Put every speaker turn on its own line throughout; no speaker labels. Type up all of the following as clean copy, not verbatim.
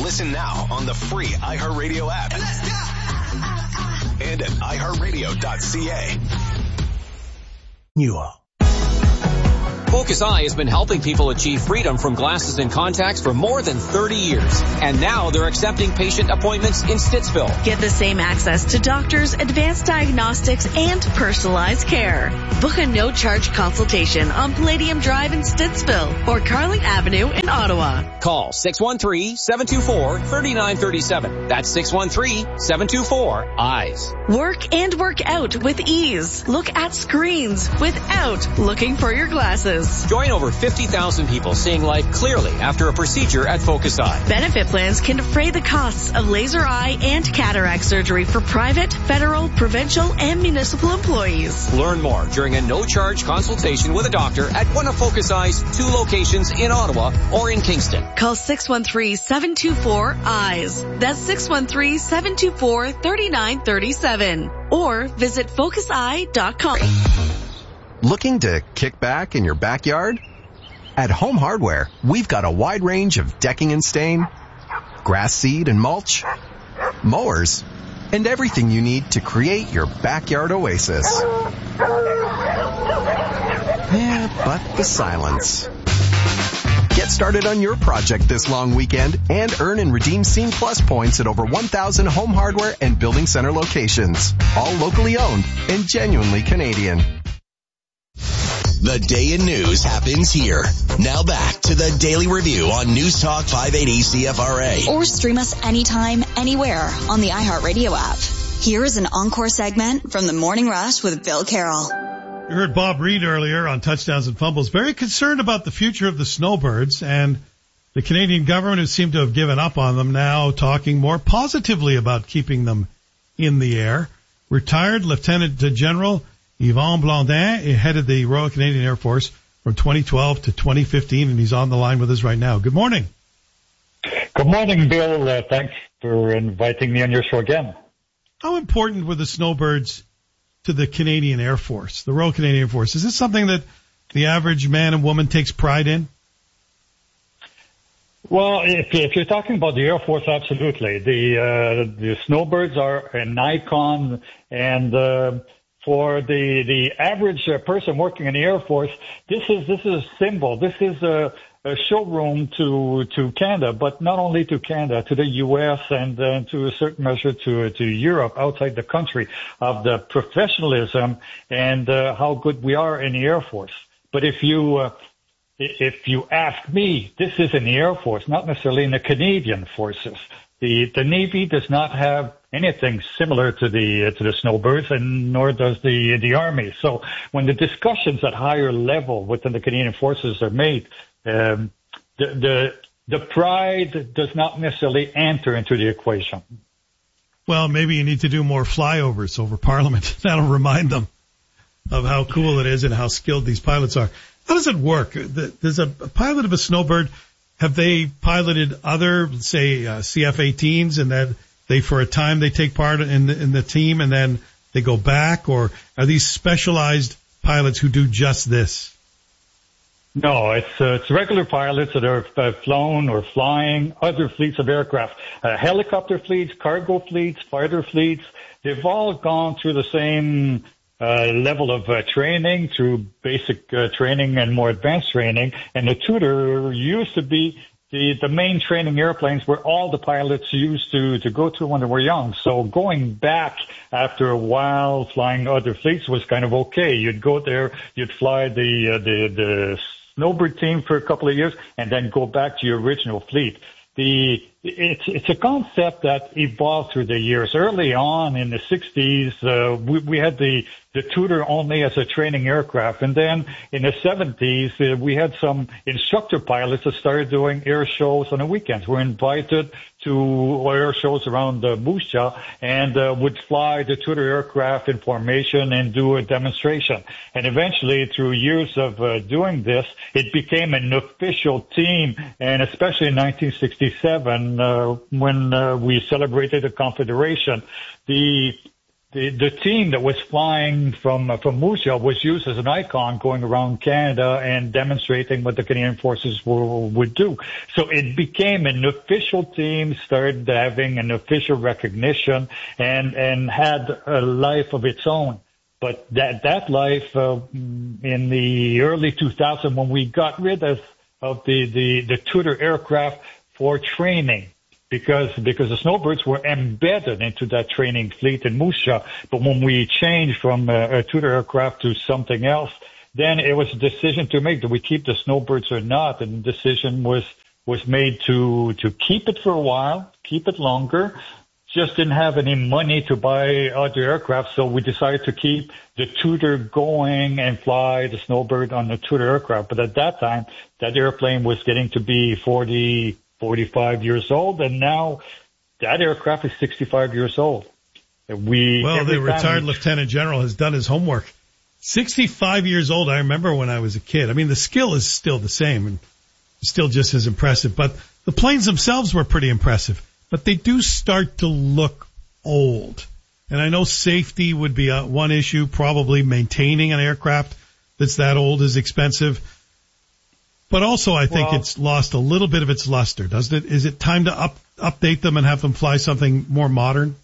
Listen now on the free iHeartRadio app. Let's go! And at iHeartRadio.ca.
You are.
Focus Eye has been helping people achieve freedom from glasses and contacts for more than 30 years. And now they're accepting patient appointments in Stittsville.
Get the same access to doctors, advanced diagnostics, and personalized care. Book a no-charge consultation on Palladium Drive in Stittsville or Carling Avenue in Ottawa.
Call 613-724-3937. That's 613-724-EYES.
Work and work out with ease. Look at screens without looking for your glasses.
Join over 50,000 people seeing life clearly after a procedure at Focus Eye.
Benefit plans can defray the costs of laser eye and cataract surgery for private, federal, provincial, and municipal employees.
Learn more during a no-charge consultation with a doctor at one of Focus Eye's 2 locations in Ottawa or in Kingston.
Call 613-724-EYES. That's 613-724-3937. Or visit focuseye.com.
Looking to kick back in your backyard? At Home Hardware, we've got a wide range of decking and stain, grass seed and mulch, mowers, and everything you need to create your backyard oasis. Yeah, but the silence. Get started on your project this long weekend and earn and redeem Scene Plus points at over 1,000 Home Hardware and Building Center locations. All locally owned and genuinely Canadian.
The day in news happens here. Now back to the Daily Review on News Talk 580 CFRA.
Or stream us anytime, anywhere on the iHeartRadio app. Here is an encore segment from the Morning Rush with Bill Carroll.
You heard Bob Reed earlier on Touchdowns and Fumbles, very concerned about the future of the snowbirds, and the Canadian government, who seemed to have given up on them, now talking more positively about keeping them in the air. Retired Lieutenant General Yvon Blondin headed the Royal Canadian Air Force from 2012 to 2015, and he's on the line with us right now. Good morning.
Good morning, Bill. Thanks for inviting me on your show again.
How important were the snowbirds to the Canadian Air Force, the Royal Canadian Air Force? Is this something that the average man and woman takes pride in?
Well, if you're talking about the Air Force, absolutely. The snowbirds are an icon, and for the average person working in the Air Force, this is a symbol. This is a showroom to Canada, but not only to Canada, to the U.S. and to a certain measure to Europe, outside the country, of the professionalism and how good we are in the Air Force. But if you ask me, this is in the Air Force, not necessarily in the Canadian forces. The Navy does not have anything similar to the snowbirds, and nor does the Army. So when the discussions at higher level within the Canadian forces are made, the pride does not necessarily enter into the equation.
Well, maybe you need to do more flyovers over Parliament. That'll remind them of how cool it is and how skilled these pilots are. How does it work? There's a pilot of a snowbird. Have they piloted other, say, CF-18s, and then for a time they take part in the team and then they go back, or are these specialized pilots who do just this?
No, it's regular pilots that are flown or flying other fleets of aircraft, helicopter fleets, cargo fleets, fighter fleets. They've all gone through the same level of training, through basic training and more advanced training. And the Tudor used to be the main training airplanes where all the pilots used to go to when they were young. So going back after a while, flying other fleets was kind of okay. You'd go there, you'd fly the snowbird team for a couple of years, and then go back to your original fleet. It's a concept that evolved through the years. Early on in the 60s, we had the Tudor only as a training aircraft. And then in the 70s, we had some instructor pilots that started doing air shows on the weekends. We're invited to air shows around Moose Jaw and would fly the Tudor aircraft in formation and do a demonstration. And eventually, through years of doing this, it became an official team. And especially in 1967, when we celebrated the Confederation, the the team that was flying from Moose Jaw was used as an icon going around Canada and demonstrating what the Canadian Forces would do. So it became an official team, started having an official recognition, and had a life of its own. But that life in the early 2000s, when we got rid of the Tudor aircraft for training, because the Snowbirds were embedded into that training fleet in Moose Jaw. But when we changed from a Tudor aircraft to something else, then it was a decision to make. Do we keep the Snowbirds or not? And the decision was made to keep it for a while, keep it longer. Just didn't have any money to buy other aircraft, so we decided to keep the Tudor going and fly the Snowbird on the Tudor aircraft. But at that time, that airplane was getting to be 45 years old, and now that aircraft is 65 years old. The
retired lieutenant general has done his homework. 65 years old. I remember when I was a kid. I mean, the skill is still the same and still just as impressive, but the planes themselves were pretty impressive, but they do start to look old. And I know safety would be one issue. Probably maintaining an aircraft that's that old is expensive. But also, I think it's lost a little bit of its luster, doesn't it? Is it time to update them and have them fly something more modern?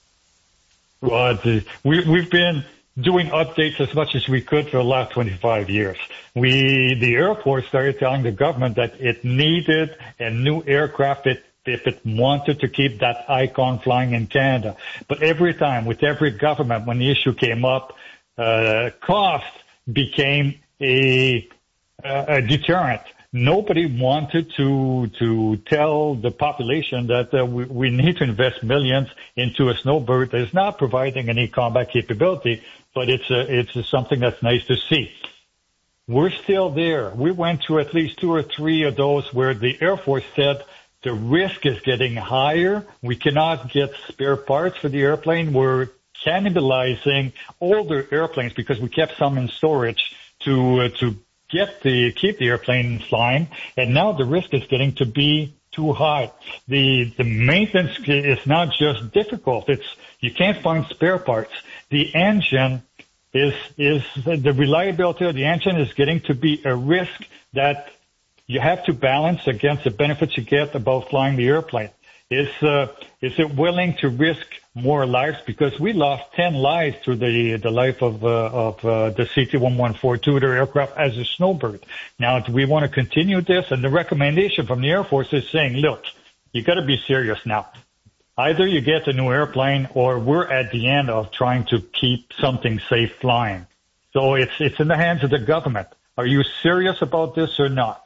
Well, we've been doing updates as much as we could for the last 25 years. The Air Force started telling the government that it needed a new aircraft if it wanted to keep that icon flying in Canada. But every time, with every government, when the issue came up, cost became a deterrent. Nobody wanted to tell the population that we need to invest millions into a Snowbird that is not providing any combat capability, but it's something that's nice to see. We're still there. We went through at least 2 or 3 of those where the Air Force said the risk is getting higher. We cannot get spare parts for the airplane. We're cannibalizing older airplanes because we kept some in storage to keep the airplane flying, and now the risk is getting to be too high. The maintenance is not just difficult; you can't find spare parts. The engine is the reliability of the engine is getting to be a risk that you have to balance against the benefits you get about flying the airplane. Is it willing to risk more lives? Because we lost 10 lives through the life of the CT-114 Tudor aircraft as a Snowbird. Now, do we want to continue this? And the recommendation from the Air Force is saying, look, you got to be serious now. Either you get a new airplane, or we're at the end of trying to keep something safe flying. So it's in the hands of the government. Are you serious about this or not?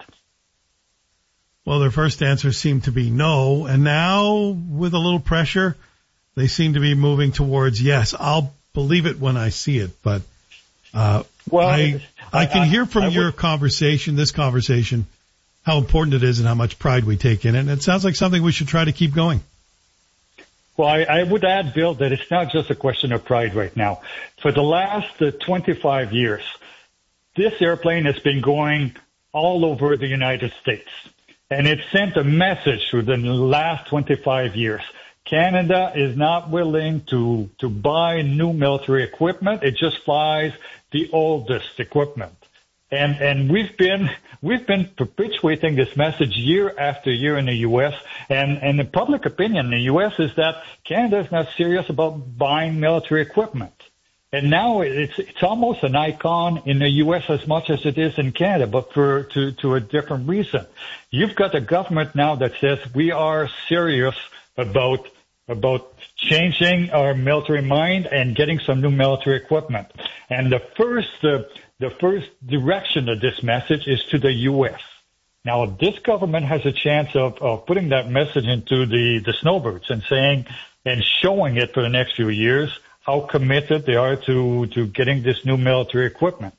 Well, their first answer seemed to be no, and now, with a little pressure, they seem to be moving towards yes. I'll believe it when I see it, but I can hear from this conversation, how important it is and how much pride we take in it, and it sounds like something we should try to keep going.
Well, I would add, Bill, that it's not just a question of pride right now. For the last 25 years, this airplane has been going all over the United States. And it sent a message through the last 25 years. Canada is not willing to buy new military equipment. It just flies the oldest equipment. And we've been perpetuating this message year after year in the U.S. And the public opinion in the U.S. is that Canada is not serious about buying military equipment. And now it's almost an icon in the U.S. as much as it is in Canada, but to a different reason. You've got a government now that says we are serious about changing our military mind and getting some new military equipment. And the first direction of this message is to the U.S. Now, this government has a chance of putting that message into the Snowbirds and saying and showing it for the next few years how committed they are to getting this new military equipment.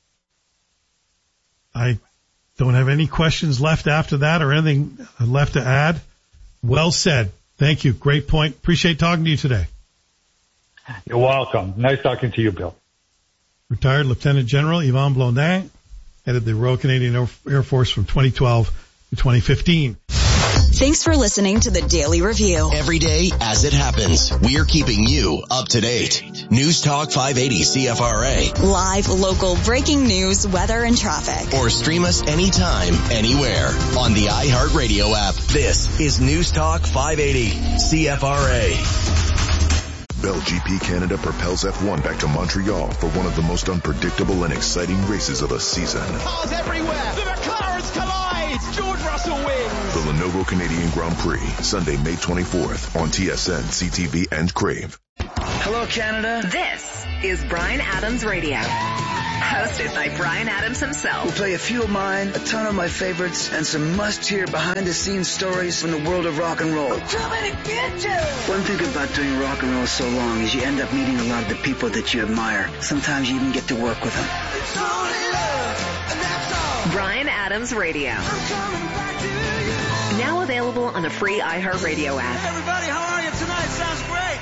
I don't have any questions left after that or anything left to add. Well said. Thank you. Great point. Appreciate talking to you today.
You're welcome. Nice talking to you, Bill.
Retired Lieutenant General Yvan Blondin, headed the Royal Canadian Air Force from 2012 to 2015.
Thanks for listening to the Daily Review.
Every day as it happens, we're keeping you up to date. News Talk 580 CFRA.
Live, local, breaking news, weather, and traffic.
Or stream us anytime, anywhere on the iHeartRadio app. This is News Talk 580 CFRA.
Bell GP Canada propels F1 back to Montreal for one of the most unpredictable and exciting races of the season.
Cars everywhere. The McLarens collide. George Russell wins.
The Lenovo Canadian Grand Prix, Sunday, May 24th on TSN, CTV, and Crave.
Hello, Canada.
This is Bryan Adams Radio. Hosted by Bryan Adams himself.
We'll play a few of mine, a ton of my favorites, and some must-hear behind-the-scenes stories from the world of rock and roll.
I'm coming to get you!
One thing about doing rock and roll so long is you end up meeting a lot of the people that you admire. Sometimes you even get to work with them.
It's only love, and that's all.
Bryan Adams Radio.
I'm coming back to you.
Now available on the free iHeartRadio app.
Hey, everybody, how are you tonight? Sounds great.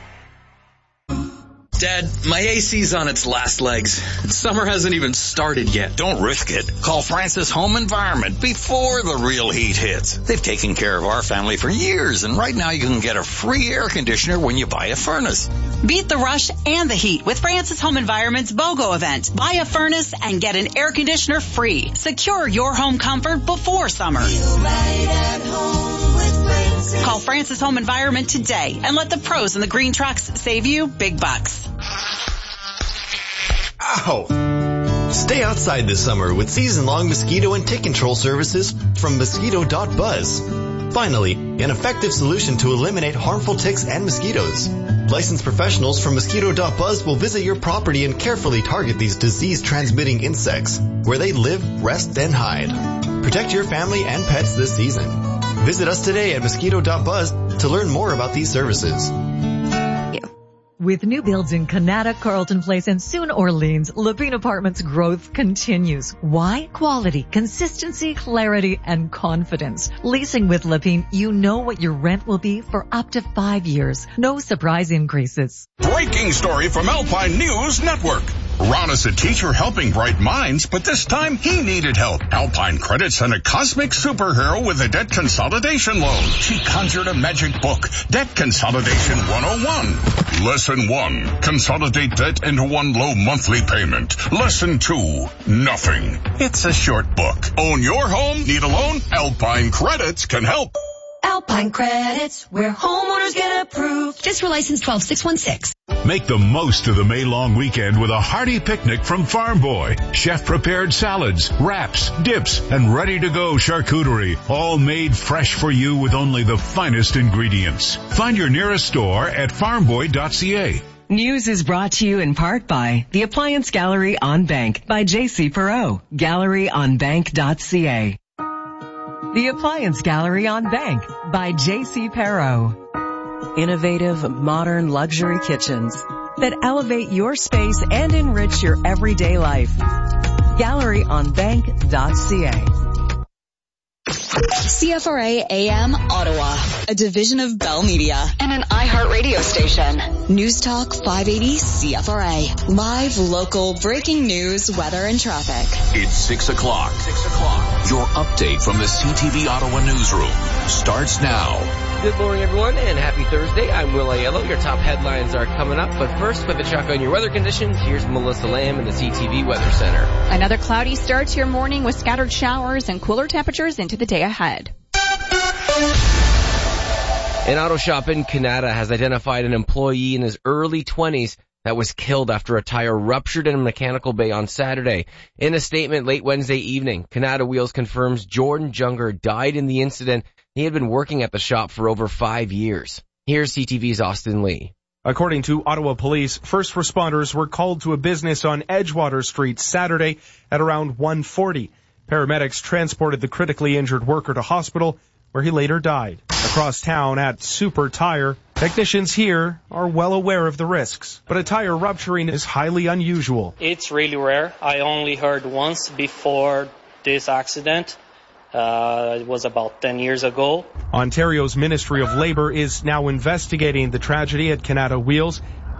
Dad, my AC's on its last legs. Summer hasn't even started yet.
Don't risk it. Call Francis Home Environment before the real heat hits. They've taken care of our family for years, and right now you can get a free air conditioner when you buy a furnace.
Beat the rush and the heat with Francis Home Environment's BOGO event. Buy a furnace and get an air conditioner free. Secure your home comfort before summer.
Right at home with Francis.
Call Francis Home Environment today and let the pros in the green trucks save you big bucks.
Ow! Stay outside this summer with season-long mosquito and tick control services from Mosquito.buzz. Finally, an effective solution to eliminate harmful ticks and mosquitoes. Licensed professionals from Mosquito.buzz will visit your property and carefully target these disease-transmitting insects, where they live, rest, and hide. Protect your family and pets this season. Visit us today at Mosquito.buzz to learn more about these services.
With new builds in Canada, Carlton Place, and soon Orleans, Lepine Apartments growth continues. Why? Quality, consistency, clarity, and confidence. Leasing with Lepine, you know what your rent will be for up to 5 years. No surprise increases.
Breaking story from Alpine News Network. Ron is a teacher helping bright minds, but this time he needed help. Alpine Credit sent a cosmic superhero with a debt consolidation loan. She conjured a magic book, Debt Consolidation 101. Lesson 1, consolidate debt into one low monthly payment. Lesson 2, nothing. It's a short book. Own your home? Need a loan? Alpine Credits can help.
Alpine Credits, where homeowners get approved. Just for license 12616.
Make the most of the May long weekend with a hearty picnic from Farm Boy. Chef-prepared salads, wraps, dips, and ready-to-go charcuterie, all made fresh for you with only the finest ingredients. Find your nearest store at farmboy.ca.
News is brought to you in part by the Appliance Gallery on Bank by J.C. Perot, galleryonbank.ca. The Appliance Gallery on Bank by J.C. Perot. Innovative, modern luxury kitchens that elevate your space and enrich your everyday life. GalleryOnBank.ca.
CFRA AM Ottawa, a division of Bell Media and an iHeart radio station. News Talk 580 CFRA. Live, local, breaking news, weather, and traffic.
It's 6 o'clock. Your update from the CTV Ottawa newsroom starts now.
Good morning, everyone, and happy Thursday. I'm Will Aiello. Your top headlines are coming up, but first, with a check on your weather conditions, here's Melissa Lamb in the CTV Weather Center.
Another cloudy start to your morning with scattered showers and cooler temperatures into the day ahead.
An auto shop in Canada has identified an employee in his early 20s that was killed after a tire ruptured in a mechanical bay on Saturday. In a statement late Wednesday evening, Canada Wheels confirms Jordan Junger died in the incident. He had been working at the shop for over 5 years. Here's CTV's Austin Lee.
According to Ottawa Police, first responders were called to a business on Edgewater Street Saturday at around 1:40. Paramedics transported the critically injured worker to hospital, where he later died. Across town at Super Tire, technicians here are well aware of the risks, but a tire rupturing is highly unusual.
It's really rare. I only heard once before this accident. It was about 10 years ago.
Ontario's Ministry of Labour is now investigating the tragedy at Canada Wheels.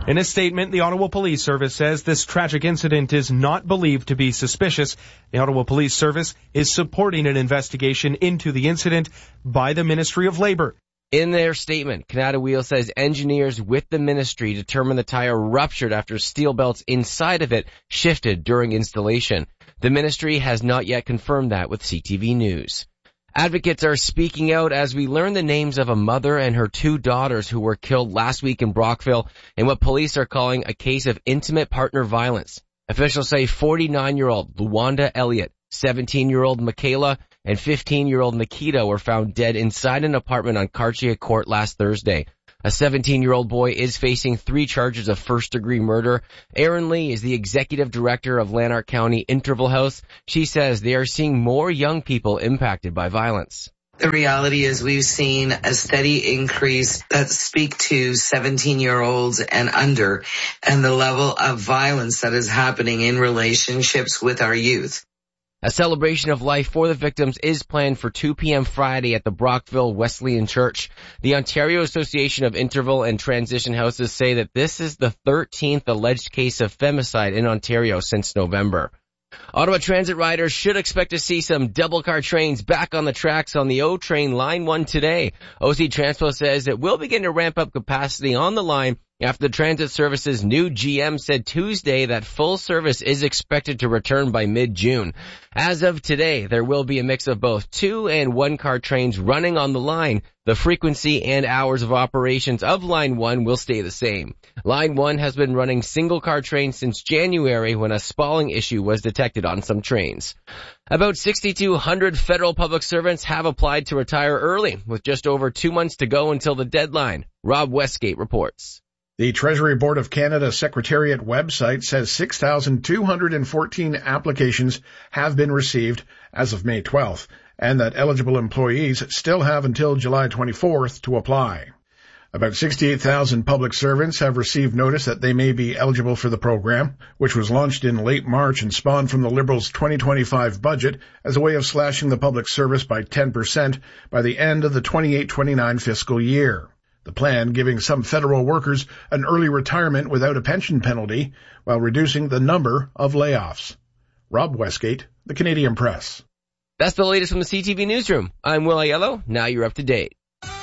In a statement, the Ottawa Police Service says this tragic incident is not believed to be suspicious. The Ottawa Police Service is supporting an investigation into the incident by the Ministry of Labour.
In their statement, Canada Wheel says engineers with the ministry determined the tire ruptured after steel belts inside of it shifted during installation. The ministry has not yet confirmed that with CTV News. Advocates are speaking out as we learn the names of a mother and her 2 daughters who were killed last week in Brockville in what police are calling a case of intimate partner violence. Officials say 49-year-old Luanda Elliott, 17-year-old Michaela, and 15-year-old Nikita were found dead inside an apartment on Cartier Court last Thursday. A 17-year-old boy is facing 3 charges of first-degree murder. Erin Lee is the executive director of Lanark County Interval House. She says they are seeing more young people impacted by violence.
The reality is we've seen a steady increase that speak to 17-year-olds and under, and the level of violence that is happening in relationships with our youth.
A celebration of life for the victims is planned for 2 p.m. Friday at the Brockville Wesleyan Church. The Ontario Association of Interval and Transition Houses say that this is the 13th alleged case of femicide in Ontario since November. Ottawa Transit riders should expect to see some double-car trains back on the tracks on the O Train Line 1 today. OC Transpo says it will begin to ramp up capacity on the line after the transit service's new GM said Tuesday that full service is expected to return by mid-June. As of today, there will be a mix of both 2- and 1-car trains running on the line. The frequency and hours of operations of Line 1 will stay the same. Line 1 has been running single-car trains since January when a spalling issue was detected on some trains. About 6,200 federal public servants have applied to retire early, with just over 2 months to go until the deadline. Rob Westgate reports.
The Treasury Board of Canada Secretariat website says 6,214 applications have been received as of May 12th, and that eligible employees still have until July 24th to apply. About 68,000 public servants have received notice that they may be eligible for the program, which was launched in late March and spawned from the Liberals' 2025 budget as a way of slashing the public service by 10% by the end of the 28-29 fiscal year. The plan giving some federal workers an early retirement without a pension penalty while reducing the number of layoffs. Rob Westgate, The Canadian Press.
That's the latest from the CTV Newsroom. I'm Will Aiello. Now you're up to date.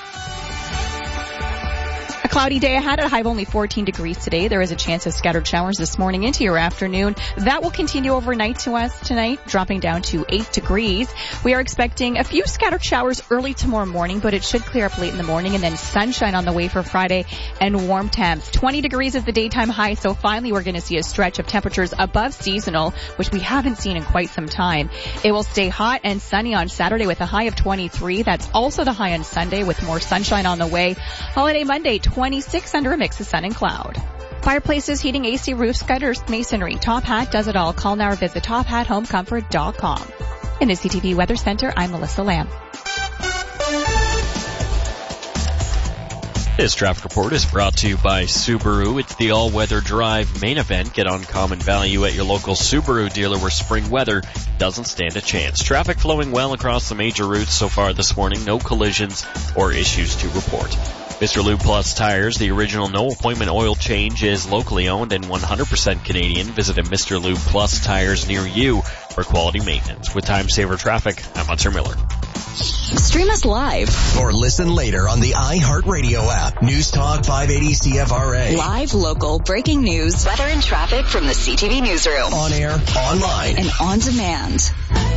A cloudy day ahead at a high of only 14 degrees today. There is a chance of scattered showers this morning into your afternoon. That will continue overnight to us tonight, dropping down to 8 degrees. We are expecting a few scattered showers early tomorrow morning, but it should clear up late in the morning, and then sunshine on the way for Friday and warm temps. 20 degrees is the daytime high, so finally we're going to see a stretch of temperatures above seasonal, which we haven't seen in quite some time. It will stay hot and sunny on Saturday with a high of 23. That's also the high on Sunday with more sunshine on the way. Holiday Monday, 26 under a mix of sun and cloud. Fireplaces, heating, AC, roofs, gutters, masonry. Top Hat does it all. Call now or visit tophathomecomfort.com. In the CTV Weather Center, I'm Melissa Lamb.
This traffic report is brought to you by Subaru. It's the all-weather drive main event. Get uncommon value at your local Subaru dealer where spring weather doesn't stand a chance. Traffic flowing well across the major routes so far this morning. No collisions or issues to report. Mr. Lube Plus Tires, the original no-appointment oil change, is locally owned and 100% Canadian. Visit a Mr. Lube Plus Tires near you for quality maintenance. With Time Saver Traffic, I'm Hunter Miller.
Stream us live
or listen later on the iHeartRadio app. News Talk 580 CFRA.
Live, local, breaking news, weather and traffic from the CTV Newsroom.
On air, online,
and on demand.